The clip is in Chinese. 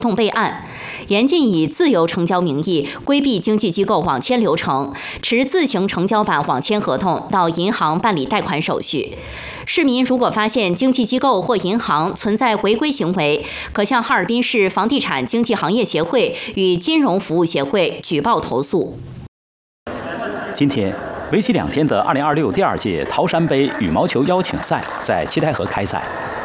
同备案，严禁以自由成交名义规避经纪机构网签流程，持自行成交版网签合同到银行办理贷款手续。市民如果发现经纪机构或银行存在违规行为，可向哈尔滨市房地产经纪行业协会与金融服务协会举报投诉。 今天，为期2天的2026第2届桃山杯羽毛球邀请赛在七台河开赛。